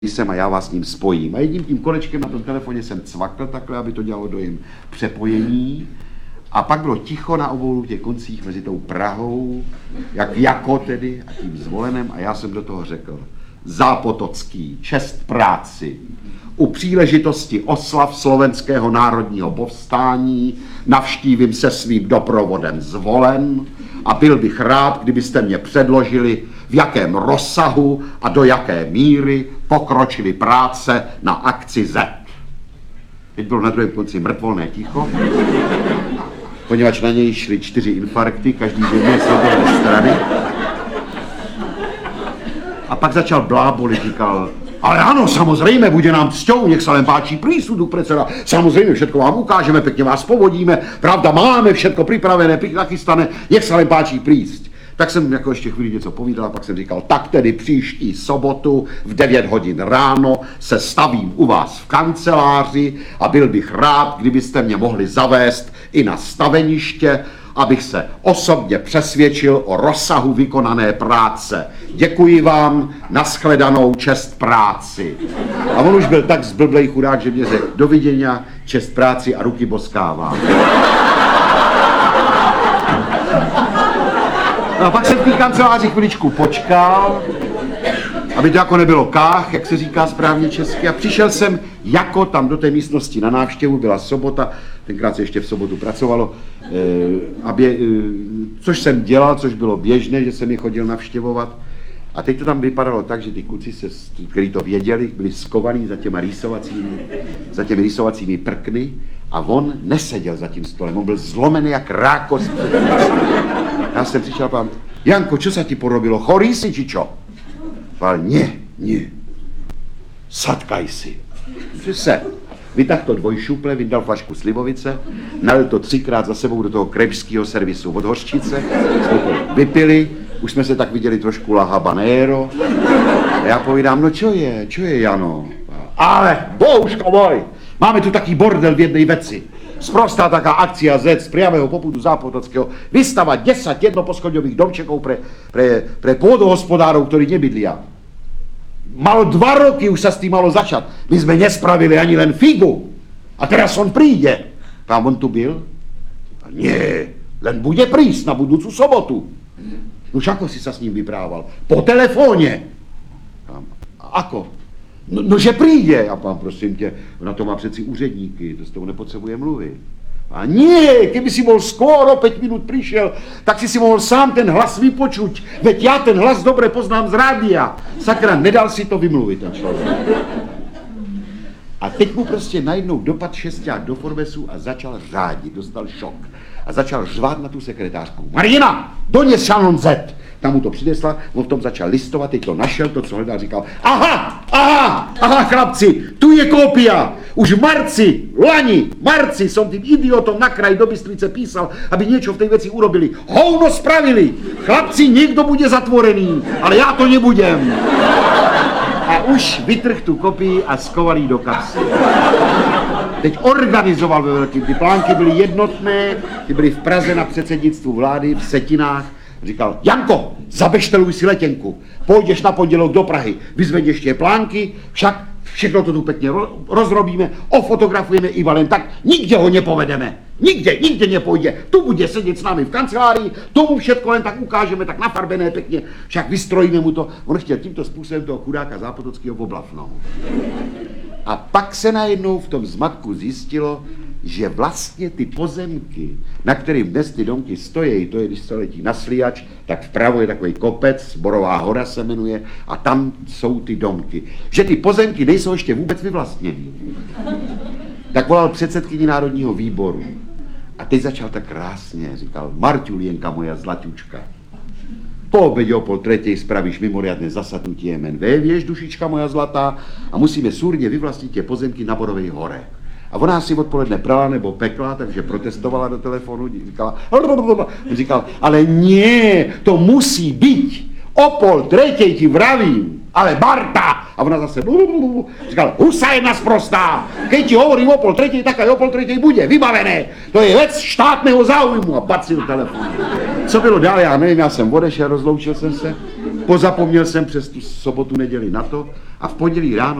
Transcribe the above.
jsem a já vás s ním spojím. A jedním tím kolečkem na tom telefoně jsem cvakl takhle, aby to dělalo dojem přepojení. A pak bylo ticho na obou těch koncích mezi tou Prahou, jako tedy, a tím Zvolenem. A já jsem do toho řekl: Zápotocký, čest práci. U příležitosti oslav slovenského národního povstání navštívím se svým doprovodem Zvolen a byl bych rád, kdybyste mě předložili, v jakém rozsahu a do jaké míry pokročily práce na akci Z. Teď bylo na druhém konci mrtvolné ticho, poněvadž na něj šly 4 infarkty, každý z jedné světové strany. A pak začal blábolit, říkal: ale ano, samozřejmě, bude nám cťou, nech se len páčí prísudok predseda. Samozřejmě, všetko vám ukážeme, pěkně vás povodíme, pravda, máme všetko připravené, nachystané, nech se len páčí prísť. Tak jsem jako ještě chvíli něco povídal a pak jsem říkal: tak tedy příští sobotu v 9 hodin ráno se stavím u vás v kanceláři a byl bych rád, kdybyste mě mohli zavést i na staveniště, abych se osobně přesvědčil o rozsahu vykonané práce. Děkuji vám, nashledanou, čest práci. A on už byl tak zblblej chudák, že mě řekl: doviděňa, čest práci a ruky boskávám. No a pak jsem v té kanceláři chviličku počkal, aby to jako nebylo kách, jak se říká správně česky, a přišel jsem jako tam do té místnosti na návštěvu, byla sobota, tenkrát se ještě v sobotu pracovalo, což jsem dělal, což bylo běžné, že jsem je chodil navštěvovat. A teď to tam vypadalo tak, že ty kluci, kteří to věděli, byli skovaní za těmi rýsovacími prkny a on neseděl za tím stolem, on byl zlomený jak rákos. Já jsem přišel a pán: Janko, čo sa ti porobilo? Chorý si, či čo? Pán: nie. Sadkaj si. Že se vytáhl to dvojšuple, vydal flašku slivovice, nalil to 3krát za sebou do toho krepšského servisu od hořčice, jsme to vypili, už jsme se tak viděli trošku la habanero. A já povídám: no čo je Jano? Ale, bohužko môj, máme tu taký bordel v jednej veci. Sprostá taká akcia Z z priamého popudu Zápotockého vystavať 10 jednoposchodňových domčekov pre pôdohospodárov, ktorí nebydlia. Malo 2 roky, už sa s tým malo začať. My sme nespravili ani len figu. A teraz on príde. Tam on tu byl? A nie, len bude prísť na budúcu sobotu. Nož ako si sa s ním vyprával? Po telefóne. A ako? No, že přijde. A pán: prosím tě, na to má přeci úředníky, to s tou nepotřebuje mluvit. A nie, keby si bol skôr o 5 minút prišiel, tak si mohl sám ten hlas vypočuť. Veď já ten hlas dobre poznám z rádia. Sakra, nedal si to vymluvit ten člověk. A teď mu prostě najednou dopad šesťák do Forbesu a začal řádit, dostal šok. A začal řvát na tu sekretářku: Marina, dones šanon Z. Tam mu to přinesla, on v tom začal listovat, teď to našel, to, co hledal, říkal: aha, chlapci, tu je kópia. Už v marci som tým idiotom na kraj do Bystrice písal, aby niečo v tej veci urobili. Hovno spravili. Chlapci, niekto bude zatvorený, ale já to nebudem. A už vytrh tu kopii a skoval jí do kapsy. Teď organizoval ve velkým, ty plánky byly jednotné, ty byly v Praze na předsednictvu vlády, v Setinách. Říkal: Janko, zabešteluj si letenku, pôjdeš na pondělok do Prahy, vyzvedeš tie plánky, však všechno to tu pekne rozrobíme, ofotografujeme iba len tak, nikde ho nepovedeme, nikde nepôjde, tu bude sedět s námi v kancelárii, tomu všetko len tak ukážeme, tak nafarbené pekne, však vystrojíme mu to. On chtěl tímto způsobem toho chudáka Zápotockého oblafnout. A pak se najednou v tom zmatku zjistilo, že vlastně ty pozemky, na kterým dnes ty domky stojí, to je, když se letí na Sliač, tak vpravo je takový kopec, Borová hora se jmenuje, a tam jsou ty domky. Že ty pozemky nejsou ještě vůbec vyvlastněný. Tak volal předsedkyni Národního výboru. A teď začal tak krásně, říkal: Marťulienka moja zlatučka, po obědě o 2:30 spravíš mimoriadne zasadnutie MNV, vieš, dušička moja zlatá, a musíme súrne vyvlastniť tie pozemky na Borovej hore. A ona si odpoledne prala nebo pekla, takže protestovala do telefonu, říkal: ale nie, to musí byť. O 2:30 ti vravím, ale Barta, A ona zase říkala, husa jedna sprostá, keď ti hovorím o 2:30, tak aj o 2:30 bude, vybavené. To je vec štátného záujmu a bacil telefon. Co bylo dál, já nevím, já jsem odešel, rozloučil jsem se, pozapomněl jsem přes tu sobotu, neděli na to a v pondělí ráno